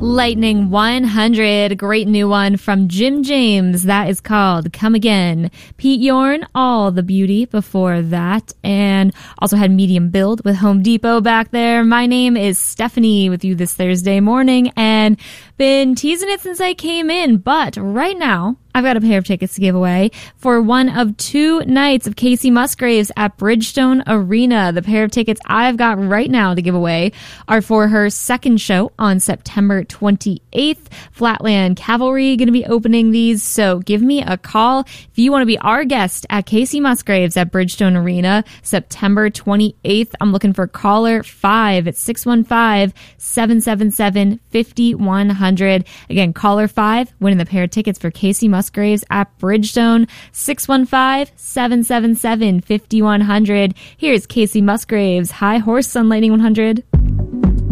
Lightning 100, great new one from Jim James. That is called Come Again. Pete Yorn, All the Beauty before that. And also had Medium Build with Home Depot back there. My name is Stephanie with you this Thursday morning and been teasing it since I came in. But right now, I've got a pair of tickets to give away for one of 2 nights of Kacey Musgraves at Bridgestone Arena. The pair of tickets I've got right now to give away are for her second show on September 28th. Flatland Cavalry going to be opening these, so give me a call if you want to be our guest at Kacey Musgraves at Bridgestone Arena, September 28th. I'm looking for caller 5 at 615-777-5100. Again, caller 5 winning the pair of tickets for Kacey Musgraves at Bridgestone, 615-777-5100. Here's Kacey Musgraves, High Horse on Lightning 100.